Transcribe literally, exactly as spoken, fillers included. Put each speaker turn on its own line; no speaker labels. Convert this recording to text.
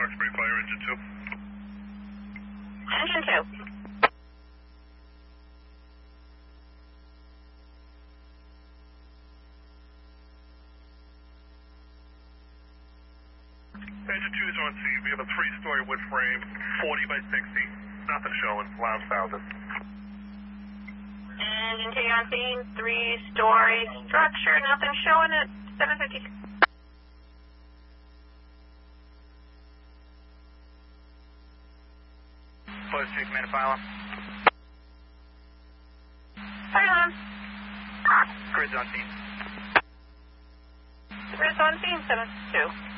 Roxbury Fire, engine two.
Engine two.
Engine two is on scene. We have a three-story wood frame, forty by sixty. Nothing showing. Lounge thousand.
Engine two on scene, three-story structure, nothing showing at seven fifty-six.
Close to command file.
Fire on.
Grid's on scene.
Grid's on scene, seven two.